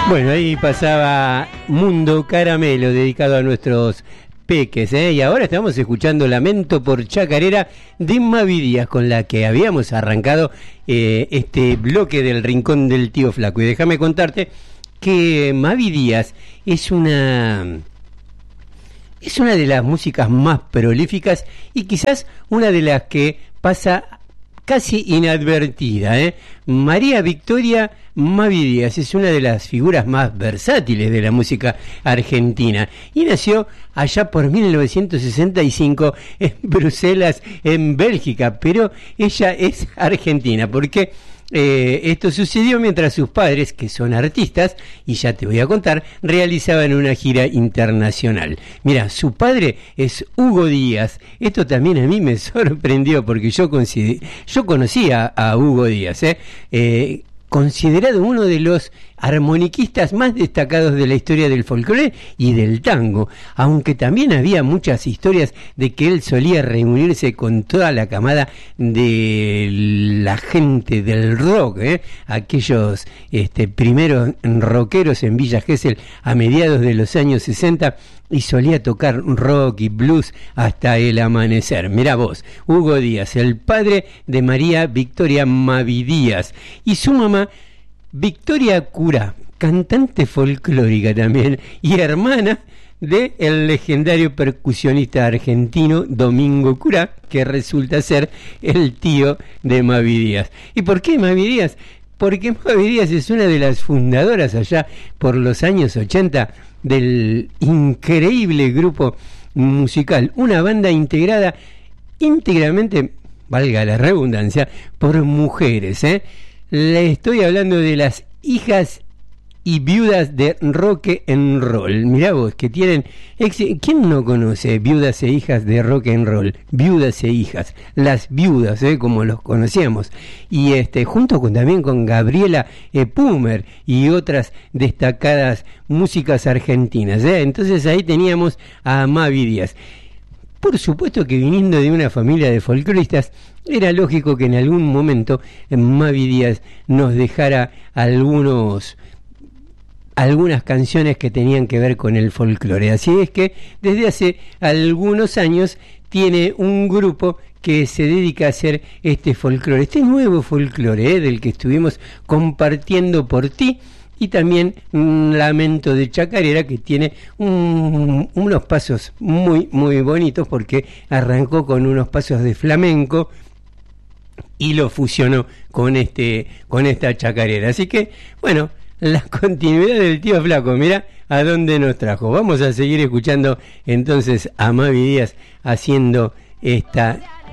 Bueno, ahí pasaba Mundo Caramelo, dedicado a nuestros peques, y ahora estamos escuchando Lamento por Chacarera de Mavi Díaz, con la que habíamos arrancado este bloque del Rincón del Tío Flaco. Y déjame contarte que Mavi Díaz es una de las músicas más prolíficas y quizás una de las que pasa casi inadvertida. María Victoria Mavi Díaz es una de las figuras más versátiles de la música argentina y nació allá por 1965 en Bruselas, en Bélgica, pero ella es argentina porque esto sucedió mientras sus padres, que son artistas, y ya te voy a contar, realizaban una gira internacional. Mira, su padre es Hugo Díaz. Esto también a mí me sorprendió porque yo conocía a Hugo Díaz, considerado uno de los armoniquistas más destacados de la historia del folclore y del tango, aunque también había muchas historias de que él solía reunirse con toda la camada de la gente del rock, aquellos primeros rockeros en Villa Gesell a mediados de los años 60, y solía tocar rock y blues hasta el amanecer. Mirá vos, Hugo Díaz, el padre de María Victoria Mavi Díaz, y su mamá Victoria Curá, cantante folclórica también, y hermana de el legendario percusionista argentino Domingo Curá, que resulta ser el tío de Mavi Díaz. ¿Y por qué Mavi Díaz? Porque Mavi Díaz es una de las fundadoras allá por los años 80 del increíble grupo musical, una banda integrada íntegramente, valga la redundancia, por mujeres. Le estoy hablando de las hijas y viudas de rock and roll. Mirá vos, que tienen... ¿Quién no conoce viudas e hijas de rock and roll? Viudas e hijas, las viudas, como los conocíamos. Y junto también con Gabriela Pumer y otras destacadas músicas argentinas. Entonces ahí teníamos a Mavi Díaz. Por supuesto que viniendo de una familia de folcloristas, era lógico que en algún momento Mavi Díaz nos dejara algunas canciones que tenían que ver con el folclore. Así es que desde hace algunos años tiene un grupo que se dedica a hacer este folclore, este nuevo folclore, del que estuvimos compartiendo por ti, y también Lamento de Chacarera, que tiene unos pasos muy muy bonitos, porque arrancó con unos pasos de flamenco y lo fusionó con esta chacarera. Así que bueno, la continuidad del tío Flaco, mira a dónde nos trajo. Vamos a seguir escuchando entonces a Mavi Díaz haciendo esta